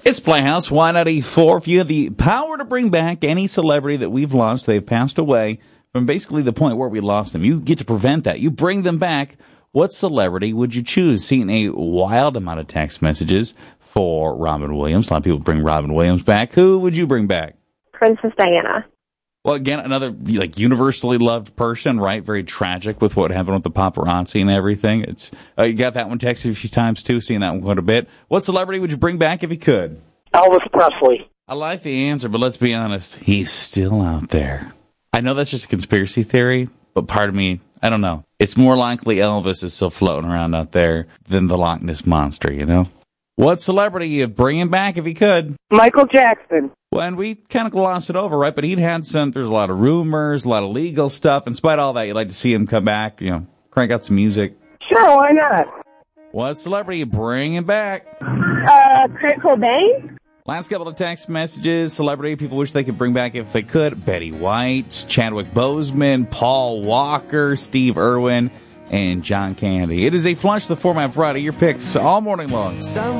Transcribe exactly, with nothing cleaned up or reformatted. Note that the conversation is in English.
It's Playhouse Y ninety-four. If you have the power to bring back any celebrity that we've lost, they've passed away from basically the point where we lost them. You get to prevent that. You bring them back. What celebrity would you choose? Seeing a wild amount of text messages for Robin Williams. A lot of people bring Robin Williams back. Who would you bring back? Princess Diana. Well, again, another like universally loved person, right? Very tragic with what happened with the paparazzi and everything. It's uh, you got that one texted a few times too. Seeing that one quite a bit. What celebrity would you bring back if you could? Elvis Presley. I like the answer, but let's be honest. He's still out there. I know that's just a conspiracy theory, but part of me, I don't know. It's more likely Elvis is still floating around out there than the Loch Ness Monster, you know? What celebrity you bring him back if you could? Michael Jackson. Well, and we kind of glossed it over, right? But he'd had some, there's a lot of rumors, a lot of legal stuff. In spite of all that, you'd like to see him come back, you know, crank out some music. Sure, why not? What celebrity you bring him back? Uh, Kurt Cobain. Last couple of text messages, celebrity people wish they could bring back if they could. Betty White, Chadwick Boseman, Paul Walker, Steve Irwin, and John Candy. It is a Flush the Format Friday. Your picks all morning long.